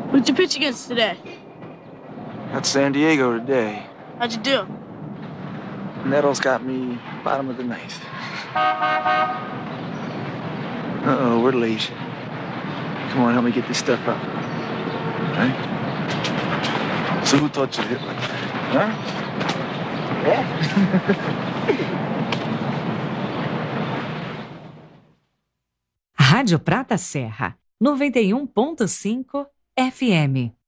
Who'd you pitch against today? Got San Diego today. How'd you do? Nettles got me bottom of the ninth. Uh-oh, we're late. Come on, help me get this stuff up. Right? So who taught you to hit like that? Huh? Yeah? Rádio Prata Serra, 91.5 FM.